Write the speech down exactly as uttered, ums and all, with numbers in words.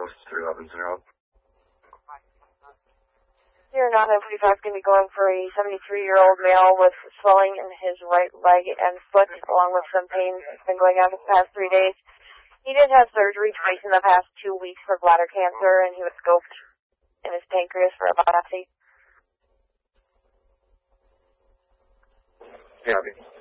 Los three eleven zero. Zero nine nine forty-five is going to be going for a seventy-three-year-old male with swelling in his right leg and foot, along with some pain that's been going on for the past three days. He did have surgery twice in the past two weeks for bladder cancer, and he was scoped in his pancreas for a biopsy. Copy.